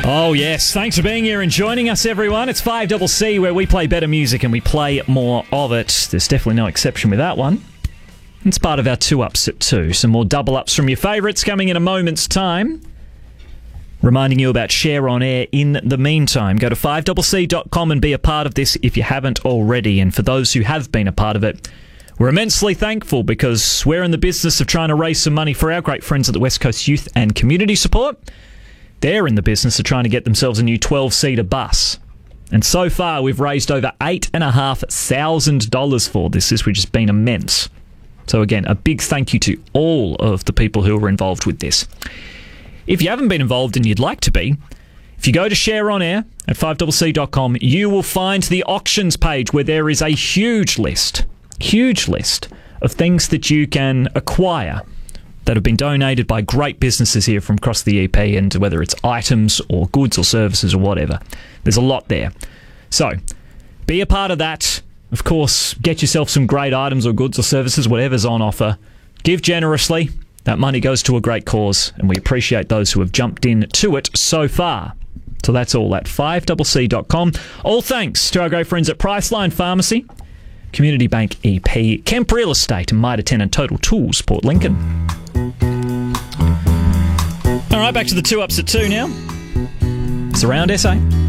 Oh, yes. Thanks for being here and joining us, everyone. It's 5CC, where we play better music and we play more of it. There's definitely no exception with that one. It's part of our 2-Ups at 2. Some more double-ups from your favourites coming in a moment's time. Reminding you about Share On Air in the meantime. Go to 5CC.com and be a part of this if you haven't already. And for those who have been a part of it, we're immensely thankful because we're in the business of trying to raise some money for our great friends at the West Coast Youth and Community Support. They're in the business of trying to get themselves a new 12-seater bus. And so far, we've raised over $8,500 for this, which has been immense. So again, a big thank you to all of the people who were involved with this. If you haven't been involved and you'd like to be, if you go to Share On Air at 5CC.com, you will find the auctions page where there is a huge list of things that you can acquire that have been donated by great businesses here from across the EP, and whether it's items or goods or services or whatever. There's a lot there. So, be a part of that. Of course, get yourself some great items or goods or services, whatever's on offer. Give generously. That money goes to a great cause, and we appreciate those who have jumped in to it so far. So that's all at 5CC.com. All thanks to our great friends at Priceline Pharmacy, Community Bank EP, Kemp Real Estate, and Mitre 10 and Total Tools, Port Lincoln. All right, back to the 2-Ups at 2 now. Surround SA.